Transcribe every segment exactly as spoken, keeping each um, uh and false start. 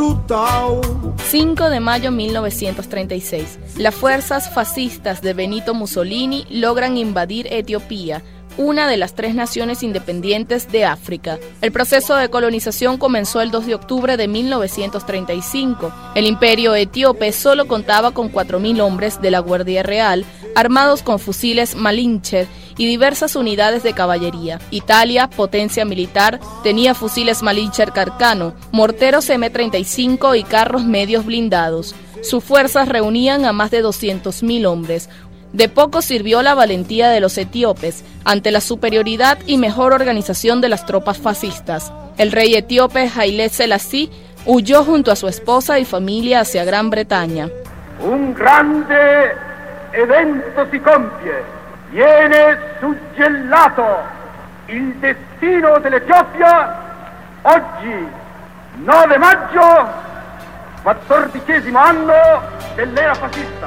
brutal. cinco de mayo de mil novecientos treinta y seis. Las fuerzas fascistas de Benito Mussolini logran invadir Etiopía, una de las tres naciones independientes de África. El proceso de colonización comenzó el dos de octubre de mil novecientos treinta y cinco. El imperio etíope solo contaba con cuatro mil hombres de la Guardia Real, armados con fusiles Malinche y diversas unidades de caballería. Italia, potencia militar, tenía fusiles Malinche Carcano, morteros eme treinta y cinco y carros medios blindados. Sus fuerzas reunían a más de doscientos mil hombres. De poco sirvió la valentía de los etíopes ante la superioridad y mejor organización de las tropas fascistas. El rey etíope Haile Selassie huyó junto a su esposa y familia hacia Gran Bretaña. Un grande evento si compie. Viene suggellato il destino dell'Etiopia oggi, nove maggio, quattordicesimo anno dell'era fascista.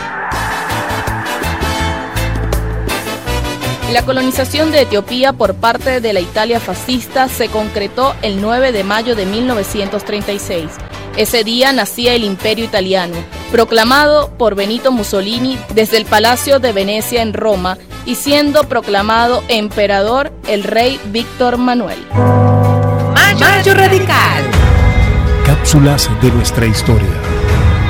La colonización de Etiopía por parte de la Italia fascista se concretó el nueve de mayo de mil novecientos treinta y seis. Ese día nacía el Imperio Italiano, proclamado por Benito Mussolini desde el Palacio de Venecia en Roma y siendo proclamado emperador el rey Víctor Manuel. Mayo Radical. Cápsulas de nuestra historia.